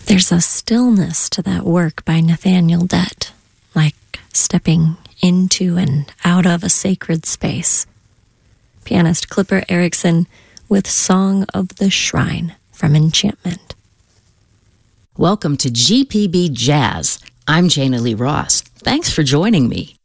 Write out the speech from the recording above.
There's a stillness to that work by Nathaniel Dett, like stepping into and out of a sacred space. Pianist Clipper Erickson with Song of the Shrine from Enchantment. Welcome to GPB Jazz. I'm Jana Lee Ross. Thanks for joining me.